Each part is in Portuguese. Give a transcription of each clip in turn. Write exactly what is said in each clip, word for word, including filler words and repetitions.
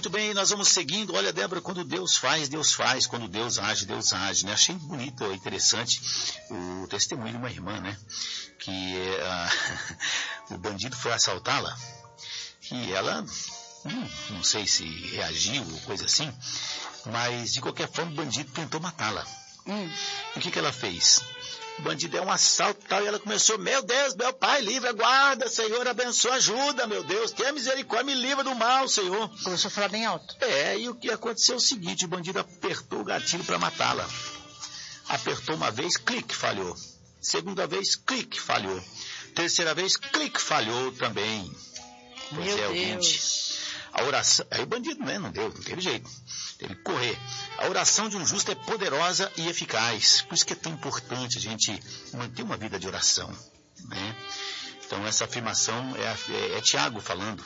Muito bem, nós vamos seguindo. Olha, Débora, quando Deus faz, Deus faz. Quando Deus age, Deus age, né? Achei bonito, interessante o testemunho de uma irmã, né? Que uh, o bandido foi assaltá-la e ela, hum, não sei se reagiu ou coisa assim, mas de qualquer forma o bandido tentou matá-la. Hum. E o que, que ela fez? O bandido deu um assalto e tal, e ela começou, meu Deus, meu Pai, livra, guarda, Senhor, abençoa, ajuda, meu Deus, tenha misericórdia, me livra do mal, Senhor. Começou a falar bem alto. É, e o que aconteceu é o seguinte, o bandido apertou o gatilho para matá-la. Apertou uma vez, clique, falhou. Segunda vez, clique, falhou. Terceira vez, clique, falhou também. Pois meu é, Deus. ouvinte. A oração, aí o bandido, né, não deu, não teve jeito. Teve que correr. A oração de um justo é poderosa e eficaz. Por isso que é tão importante a gente manter uma vida de oração, né? Então essa afirmação é, é, é Tiago falando.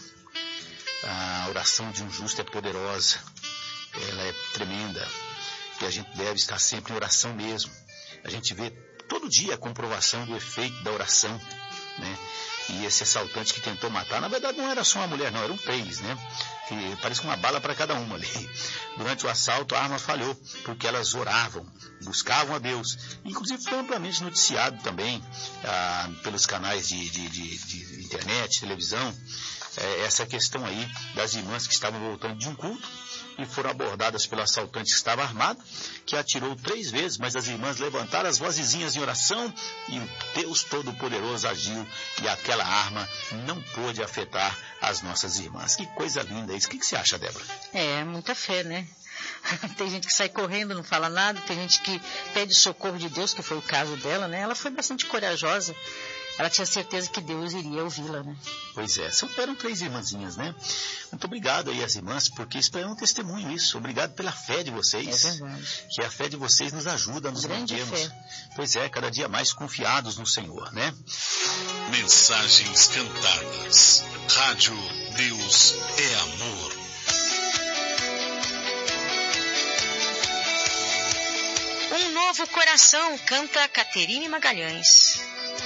A oração de um justo é poderosa. Ela é tremenda. E a gente deve estar sempre em oração mesmo. A gente vê todo dia a comprovação do efeito da oração, né? E esse assaltante que tentou matar, na verdade não era só uma mulher, não, eram três, né? Que parece uma bala para cada uma ali. Durante o assalto a arma falhou, porque elas oravam, buscavam a Deus. Inclusive foi amplamente noticiado também ah, pelos canais de, de, de, de internet, televisão, eh, essa questão aí das irmãs que estavam voltando de um culto e foram abordadas pelo assaltante que estava armado, que atirou três vezes, mas as irmãs levantaram as vozezinhas em oração e o Deus Todo-Poderoso agiu e aquela arma não pôde afetar as nossas irmãs. Que coisa linda isso. O que, que você acha, Débora? É, muita fé, né? Tem gente que sai correndo, não fala nada, tem gente que pede socorro de Deus, que foi o caso dela, né? Ela foi bastante corajosa. Ela tinha certeza que Deus iria ouvi-la, né? Pois é, são, eram três irmãzinhas, né? Muito obrigado aí às irmãs, porque isso é um testemunho, isso. Obrigado pela fé de vocês. É verdade. Que a fé de vocês nos ajuda a nos Grande mantermos. Fé. Pois é, cada dia mais confiados no Senhor, né? Mensagens cantadas. Rádio Deus é Amor. Um novo coração, canta Caterine Magalhães.